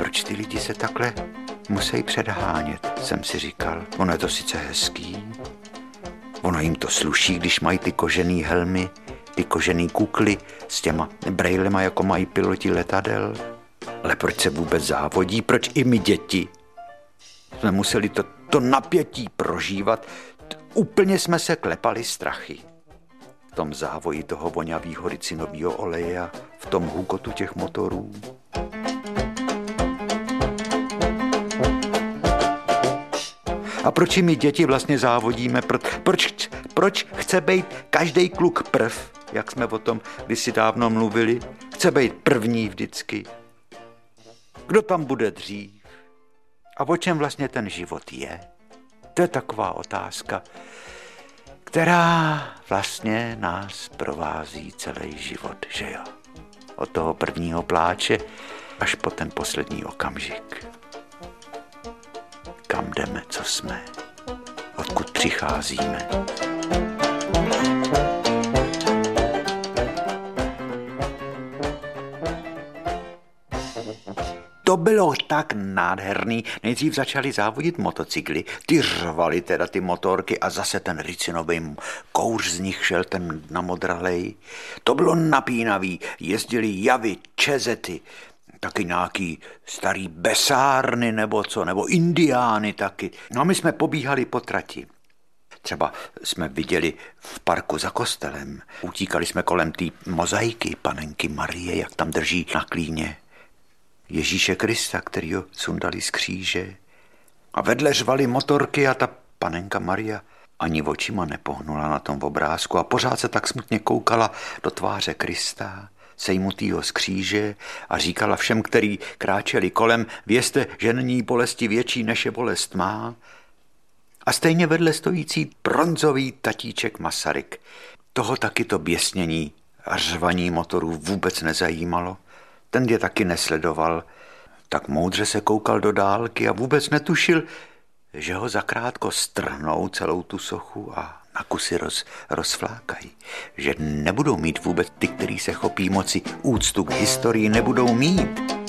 proč ty lidi se takhle musí předhánět, jsem si říkal. Ono je to sice hezký, ono jim to sluší, když mají ty kožený helmy, ty kožený kukly s těma brejlema, jako mají piloti letadel. Ale proč se vůbec závodí? Proč i my děti jsme museli to napětí prožívat? Úplně jsme se klepali strachy. V tom závoji toho vonavýho ricinového oleje a v tom hukotu těch motorů. A proč my děti vlastně závodíme? Proč chce být každý kluk prv, jak jsme o tom kdysi dávno mluvili? Chce být první vždycky. Kdo tam bude dřív? A o čem vlastně ten život je? To je taková otázka, která vlastně nás provází celý život, že jo? Od toho prvního pláče až po ten poslední okamžik. Kam jdeme, co jsme, odkud přicházíme. To bylo tak nádherný. Nejdřív začali závodit motocykly, ty řvaly teda ty motorky a zase ten ricinový kouř z nich šel ten namodralej. To bylo napínavý, jezdili javy, čezety, taky nějaký starý besárny nebo co, nebo indiány taky. No a my jsme pobíhali po trati. Třeba jsme viděli v parku za kostelem, utíkali jsme kolem té mozaiky panenky Marie, jak tam drží na klíně Ježíše Krista, který ho sundali z kříže. A vedle řvaly motorky a ta panenka Maria ani očima nepohnula na tom obrázku a pořád se tak smutně koukala do tváře Krista, sejmutýho z kříže, a říkala všem, který kráčeli kolem: vězte, že není bolesti větší, než je bolest má. A stejně vedle stojící bronzový tatíček Masaryk. Toho taky to běsnění a řvaní motorů vůbec nezajímalo. Ten je taky nesledoval. Tak moudře se koukal do dálky a vůbec netušil, že ho zakrátko strhnou celou tu sochu a na kusy rozflákají. Že nebudou mít vůbec ty, kteří se chopí moci, úctu k historii nebudou mít.